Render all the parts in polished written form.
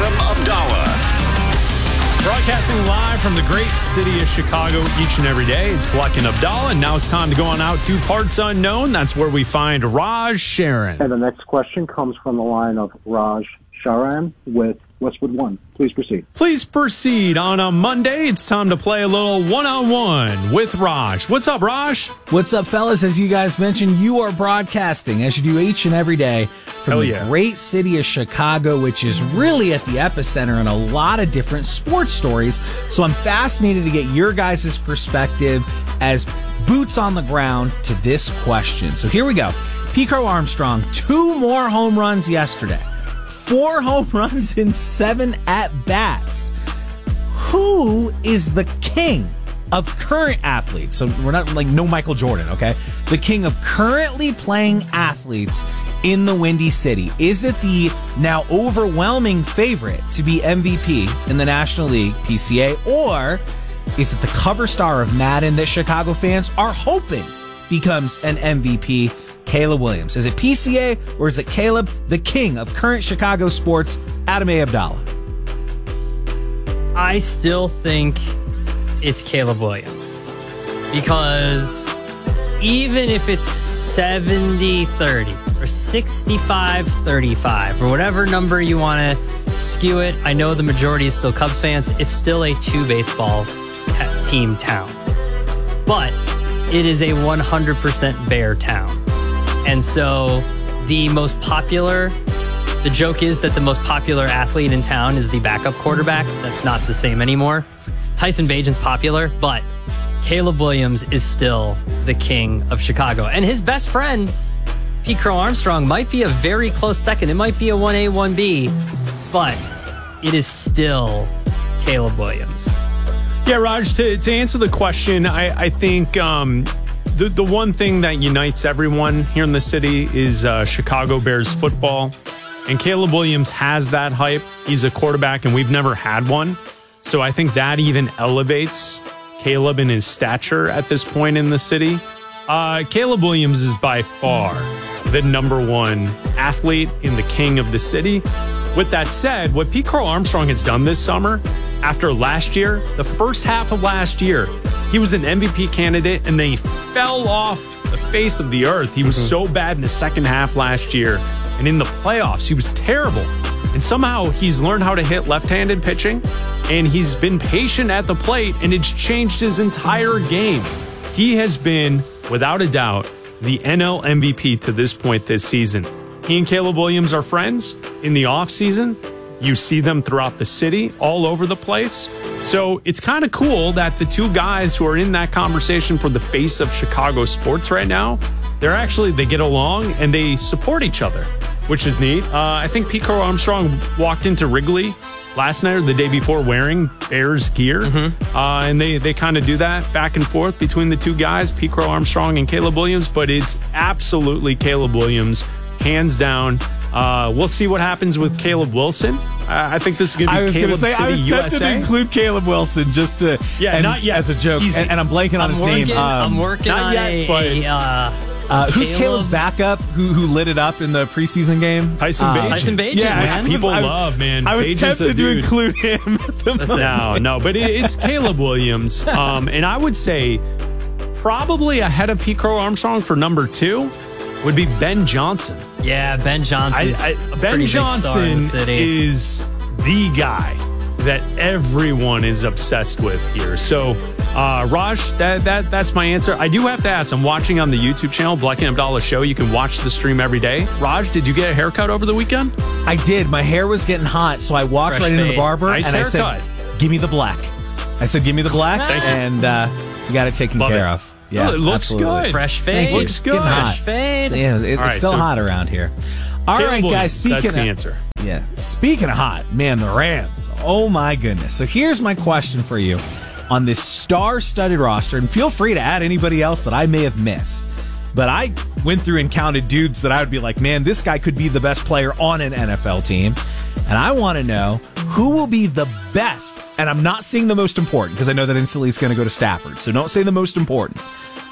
Adam Abdallah. Broadcasting live from the great city of Chicago each and every day. It's Bleck and Abdallah, and now it's time to go on out to Parts Unknown. That's where we find Raj Sharon. And the next question comes from the line of Raj Sharan with Westwood One. Please proceed. Please proceed. On a Monday, it's time to play a little one-on-one with Raj. What's up, Raj? What's up, fellas? As you guys mentioned, you are broadcasting, as you do each and every day, from the great city of Chicago, which is really at the epicenter in a lot of different sports stories. So I'm fascinated to get your guys' perspective as boots on the ground to this question. So here we go. Pete Crow Armstrong, 2 more home runs yesterday. 4 home runs in 7 at-bats. Who is the king of current athletes? So we're not like no Michael Jordan, okay? The king of currently playing athletes in the Windy City. Is it the now overwhelming favorite to be MVP in the National League, PCA, or is it the cover star of Madden that Chicago fans are hoping becomes an MVP, Caleb Williams? Is it PCA or is it Caleb, the king of current Chicago sports, Adam A. Abdallah? I still think it's Caleb Williams, because even if it's 70-30 or 65-35 or whatever number you want to skew it, I know the majority is still Cubs fans. It's still a 2 baseball team town, but it is a 100% Bear town. And so the joke is that the most popular athlete in town is the backup quarterback. That's not the same anymore. Tyson Bagent's popular, but Caleb Williams is still the king of Chicago. And his best friend, Pete Crow Armstrong, might be a very close second. It might be a 1A, 1B, but it is still Caleb Williams. Yeah, Raj, to answer the question, I think the one thing that unites everyone here in the city is Chicago Bears football. And Caleb Williams has that hype. He's a quarterback, and we've never had one. So I think that even elevates Caleb in his stature at this point in the city. Caleb Williams is by far the number 1 athlete in the king of the city. With that said, what Pete Crow Armstrong has done this summer, after last year, the first half of last year, he was an MVP candidate, and then he fell off the face of the earth. He was so bad in the second half last year. And in the playoffs, he was terrible. And somehow he's learned how to hit left-handed pitching, and he's been patient at the plate, and it's changed his entire game. He has been, without a doubt, the NL MVP to this point this season. He and Caleb Williams are friends in the offseason. You see them throughout the city, all over the place. So it's kind of cool that the 2 guys who are in that conversation for the face of Chicago sports right now, they get along and they support each other, which is neat. I think Pete Crow Armstrong walked into Wrigley last night or the day before wearing Bears gear. And they kind of do that back and forth between the 2 guys, Pete Crow Armstrong and Caleb Williams. But it's absolutely Caleb Williams, hands down. We'll see what happens with Caleb Wilson. I think this is going to be Caleb City, USA. I was tempted to include Caleb Wilson just to, not yet, as a joke. And I'm blanking on his name. I'm working on who's Caleb's backup who lit it up in the preseason game? Tyson Bagent. Tyson Bagent, man. People love, man. I was Bagent's tempted to include him at the moment. No, but it's Caleb Williams. And I would say probably ahead of Pete Crow Armstrong for number 2 would be Ben Johnson. Yeah, Ben Johnson. Ben Johnson is the guy that everyone is obsessed with here. So, Raj, that's my answer. I do have to ask, I'm watching on the YouTube channel, Bleck and Abdallah Show. You can watch the stream every day. Raj, did you get a haircut over the weekend? I did. My hair was getting hot, so I walked into the barber and I said, give me the black. I said, give me the black, and you got it taken care of. Yeah, it looks good. Fresh fade. Looks good. Fresh fade. Yeah, it's still hot around here. All right, guys. That's the answer. Yeah. Speaking of hot, man, the Rams. Oh, my goodness. So here's my question for you on this star-studded roster, and feel free to add anybody else that I may have missed. But I went through and counted dudes that I would be like, man, this guy could be the best player on an NFL team. And I want to know who will be the best. And I'm not saying the most important because I know that instantly it's going to go to Stafford. So don't say the most important.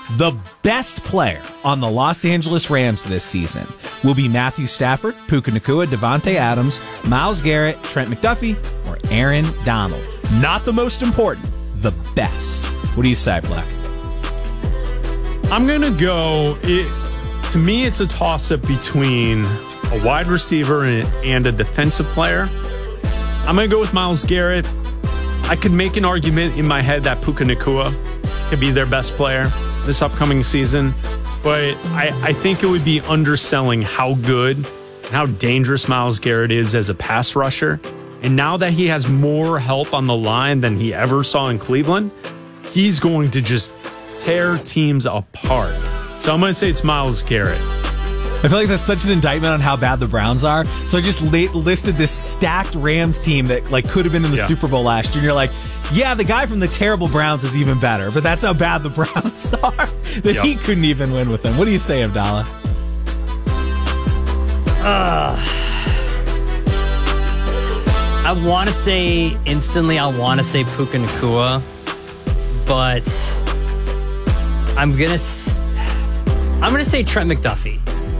The best player on the Los Angeles Rams this season will be Matthew Stafford, Puka Nacua, Devontae Adams, Myles Garrett, Trent McDuffie, or Aaron Donald. Not the most important, the best. What do you say, Black? I'm going to go, to me, it's a toss-up between a wide receiver and a defensive player. I'm going to go with Myles Garrett. I could make an argument in my head that Puka Nacua could be their best player this upcoming season, but I think it would be underselling how good and how dangerous Myles Garrett is as a pass rusher. And now that he has more help on the line than he ever saw in Cleveland, he's going to just tear teams apart. So I'm going to say it's Myles Garrett. I feel like that's such an indictment on how bad the Browns are. So I just listed this stacked Rams team that like could have been in the Super Bowl last year. And you're like, yeah, the guy from the terrible Browns is even better. But that's how bad the Browns are that he couldn't even win with them. What do you say, Abdallah? I want to say Puka Nacua, but I'm gonna say Trent McDuffie,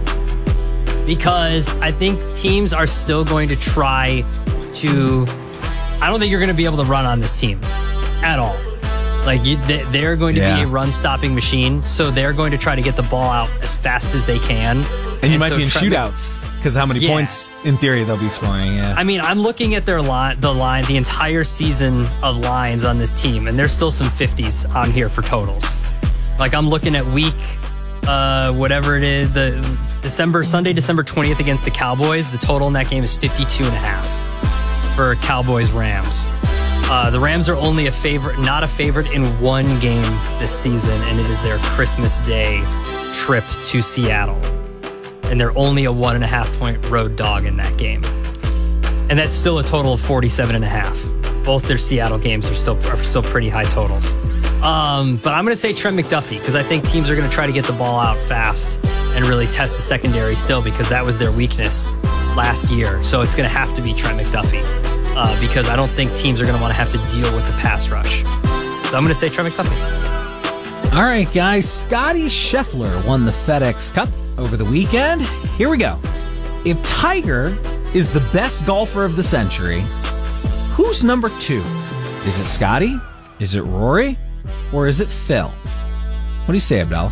because I think teams are still going to try to. I don't think you're going to be able to run on this team at all. Like they're going to be a run-stopping machine, so they're going to try to get the ball out as fast as they can. And you might be in shootouts because how many points in theory they'll be scoring. Yeah. I mean, I'm looking at the entire season of lines on this team, and there's still some 50s on here for totals. Like I'm looking at week, whatever it is, Sunday, December 20th against the Cowboys. The total in that game is 52.5 for Cowboys-Rams. The Rams are only not a favorite in one game this season, and it is their Christmas Day trip to Seattle. And they're only a 1.5-point road dog in that game. And that's still a total of 47.5. Both their Seattle games are still pretty high totals. But I'm going to say Trent McDuffie, because I think teams are going to try to get the ball out fast and really test the secondary still, because that was their weakness last year. So it's going to have to be Trent McDuffie, because I don't think teams are going to want to have to deal with the pass rush. So I'm going to say Trent McDuffie. All right, guys. Scotty Scheffler won the FedEx Cup over the weekend. Here we go. If Tiger is the best golfer of the century, who's number 2? Is it Scotty? Is it Rory? Or is it Phil? What do you say, Abdallah?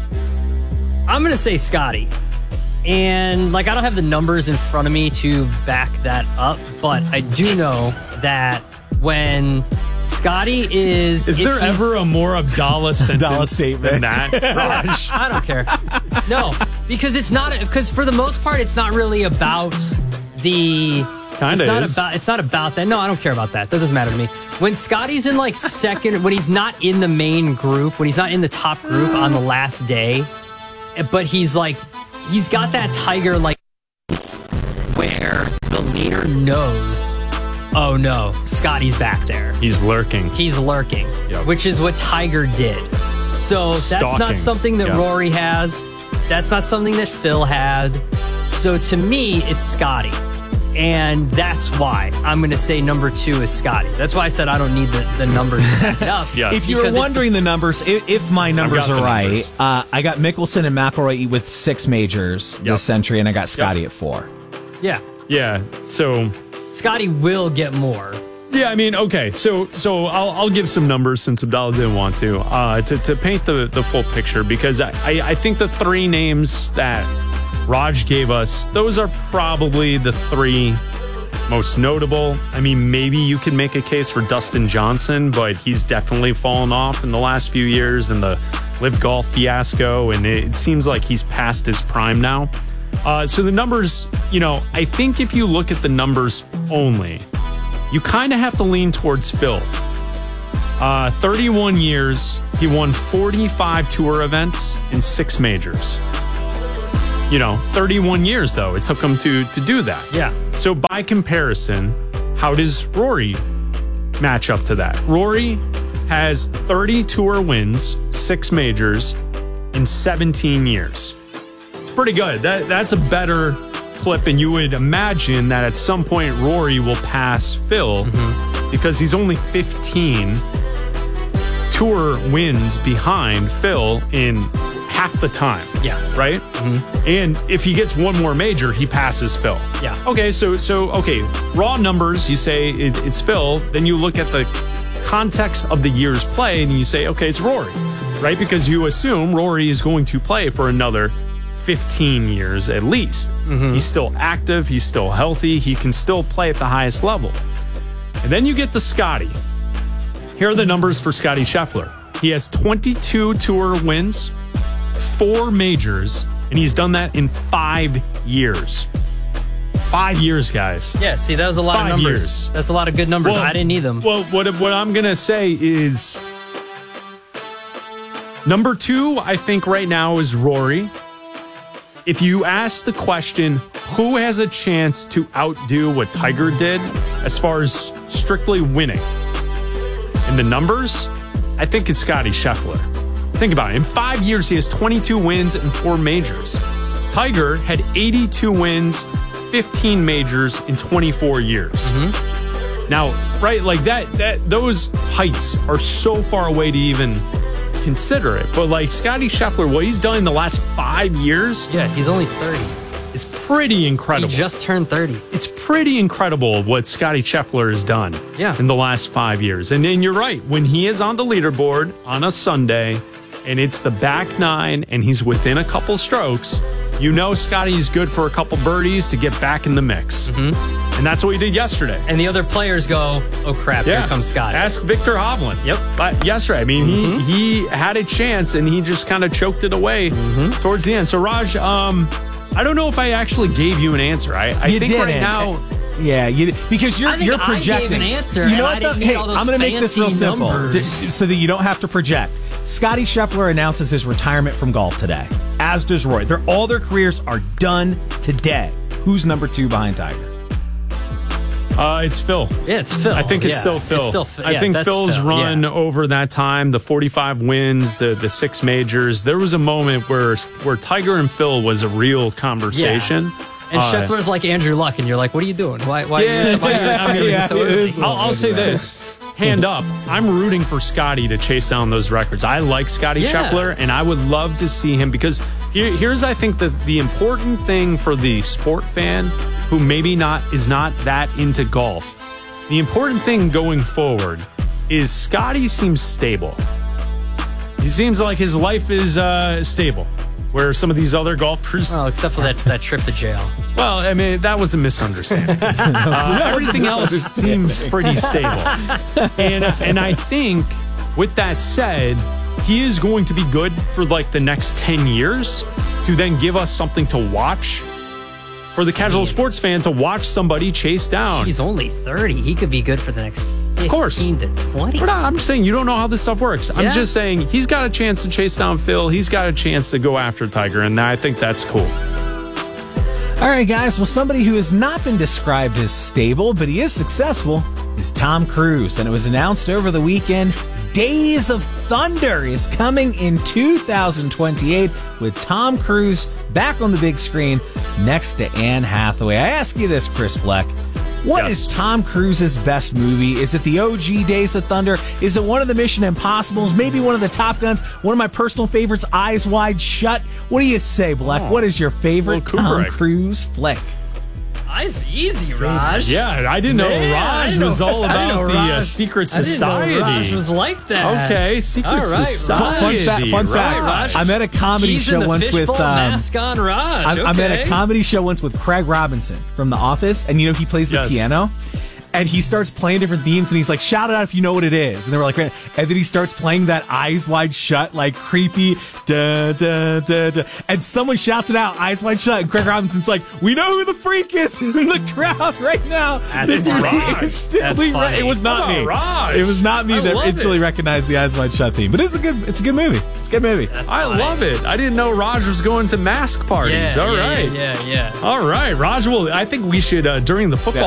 I'm going to say Scotty. And I don't have the numbers in front of me to back that up, but I do know that when Scotty is... Is there ever a more Abdallah sentence than that, Raj? I don't care. No, because it's not... Because for the most part, it's not really about the... It's not about that. No, I don't care about that. That doesn't matter to me. When Scotty's in second, when he's not in the main group, when he's not in the top group on the last day, but he's got that Tiger where the leader knows, oh no, Scotty's back there. He's lurking, yep. Which is what Tiger did. So that's not something that Rory has. That's not something that Phil had. So to me, it's Scotty. And that's why I'm going to say number 2 is Scotty. That's why I said I don't need the numbers to back it up. Yes. If you're wondering the numbers, if my numbers are right, I got Mickelson and McIlroy with 6 majors this century, and I got Scotty at 4. Yeah. Yeah. So Scotty will get more. Yeah, I mean, okay. So I'll give some numbers since Abdallah didn't want to paint the full picture, because I think the 3 names that Raj gave us, those are probably the 3 most notable. I mean, maybe you could make a case for Dustin Johnson, but he's definitely fallen off in the last few years in the Live Golf fiasco, and it seems like he's past his prime now. So the numbers, I think if you look at the numbers only, you kind of have to lean towards Phil. 31 years, he won 45 tour events and 6 majors. 31 years, though, it took him to do that. Yeah. So by comparison, how does Rory match up to that? Rory has 30 tour wins, 6 majors in 17 years. It's pretty good. That's a better clip, and you would imagine that at some point Rory will pass Phil because he's only 15 tour wins behind Phil in half the time. Yeah. Right? Mm-hmm. And if he gets one more major, he passes Phil. Yeah. Okay, so raw numbers, you say it's Phil, then you look at the context of the year's play and you say, okay, it's Rory, right? Because you assume Rory is going to play for another 15 years at least. Mm-hmm. He's still active, he's still healthy, he can still play at the highest level. And then you get to Scotty. Here are the numbers for Scotty Scheffler. He has 22 tour wins, 4 majors, and he's done that in 5 years. 5 years, guys. Yeah, see, that was a lot of 5 numbers. years. That's a lot of good numbers. I didn't need them. Well, what I'm going to say is number 2, I think right now is Rory. If you ask the question, who has a chance to outdo what Tiger did as far as strictly winning in the numbers, I think it's Scotty Scheffler. Think about it. In 5 years, he has 22 wins and 4 majors. Tiger had 82 wins, 15 majors in 24 years. Mm-hmm. Now, right, like that those heights are so far away to even consider it. But like Scotty Scheffler, what he's done in the last 5 years, yeah, he's only 30. Is pretty incredible. He just turned 30. It's pretty incredible what Scotty Scheffler has done in the last 5 years. And then you're right. When he is on the leaderboard on a Sunday and it's the back 9 and he's within a couple strokes, you know Scotty's good for a couple birdies to get back in the mix. Mm-hmm. And that's what he did yesterday. And the other players go, oh crap, here comes Scotty. Ask Victor Hovland. Yep. But yesterday, I mean, he had a chance and he just kind of choked it away towards the end. So Raj, I don't know if I actually gave you an answer. I think didn't. Right now, yeah, because you're projecting. I gave an answer. You know and what? Hey, I'm going to make this real simple so that you don't have to project. Scotty Scheffler announces his retirement from golf today, as does Rory. All their careers are done today. Who's number 2 behind Tiger? It's Phil. Yeah, it's Phil. I think it's still Phil. It's still Phil. I think Phil's run over that time, the 45 wins, the 6 majors. There was a moment where Tiger and Phil was a real conversation. Yeah. And Scheffler's like Andrew Luck, and you're like, what are you doing? Why are you retiring so early? I'll say this. Hand up. I'm rooting for Scotty to chase down those records. I like Scotty Scheffler, and I would love to see him because here's, I think, the important thing for the sport fan who maybe is not that into golf. The important thing going forward is Scotty seems stable. He seems like his life is stable, where some of these other golfers... Well, except for that trip to jail. Well, I mean, that was a misunderstanding. Everything else seems pretty stable. And I think, with that said, he is going to be good for like the next 10 years to then give us something to watch. For the casual sports fan to watch somebody chase down. He's only 30. He could be good for the next 15 to 20. I'm just saying, you don't know how this stuff works. I'm just saying, he's got a chance to chase down Phil. He's got a chance to go after Tiger, and I think that's cool. All right, guys. Well, somebody who has not been described as stable, but he is successful, is Tom Cruise. And it was announced over the weekend, Days of Thunder is coming in 2028 with Tom Cruise back on the big screen next to Anne Hathaway. I ask you this, Chris Bleck. What is Tom Cruise's best movie? Is it the OG Days of Thunder? Is it one of the Mission Impossibles? Maybe one of the Top Guns? One of my personal favorites, Eyes Wide Shut? What do you say, Bleck? What is your favorite Tom Cruise flick? Eyes easy, Raj. Yeah, I didn't know Raj was all about the secret society. I didn't know Raj was like that. Okay, secret society. Fun fact. Raj. I'm at a comedy show once with mask on Raj. I'm at a comedy show once with Craig Robinson from The Office, and he plays the piano. And he starts playing different themes, and he's like, shout it out if you know what it is. And they were like, and then he starts playing that Eyes Wide Shut, like creepy, da, da, da, da. And someone shouts it out, Eyes Wide Shut. And Craig Robinson's like, we know who the freak is in the crowd right now. That's Raj. It was not me. Raj. It was not me that instantly recognized the Eyes Wide Shut theme. But it's a good movie. It's a good movie. I love it. I didn't know Raj was going to mask parties. All right. Yeah. All right, Raj. Well, I think we should, during the football